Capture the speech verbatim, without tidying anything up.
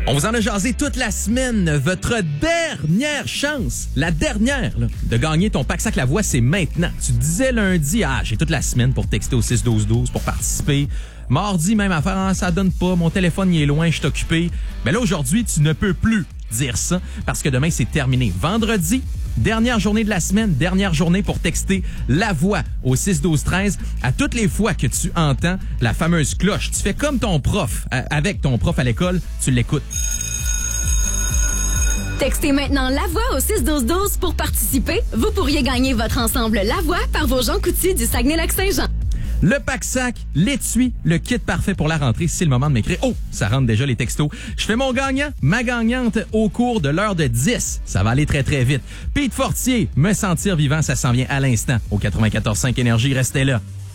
On vous en a jasé toute la semaine. Votre dernière chance, la dernière, là, de gagner ton pack sac La Voix, c'est maintenant. Tu disais lundi, ah, j'ai toute la semaine pour texter au six douze douze pour participer. Mardi, même affaire, ah, ça donne pas, mon téléphone il est loin, je suis occupé. Mais là, aujourd'hui, tu ne peux plus dire ça parce que demain, c'est terminé. Vendredi, dernière journée de la semaine, dernière journée pour texter La Voix au six douze treize. À toutes les fois que tu entends la fameuse cloche, tu fais comme ton prof, avec ton prof à l'école, tu l'écoutes. Textez maintenant La Voix au six douze douze pour participer. Vous pourriez gagner votre ensemble La Voix par vos Jean Coutu du Saguenay-Lac-Saint-Jean. Le pack sac, l'étui, le kit parfait pour la rentrée. C'est le moment de m'écrire. Oh, ça rentre déjà les textos. Je fais mon gagnant, ma gagnante au cours de l'heure de dix. Ça va aller très, très vite. Pete Fortier, me sentir vivant, ça s'en vient à l'instant. Au quatre-vingt-quatorze cinq Énergie, restez là.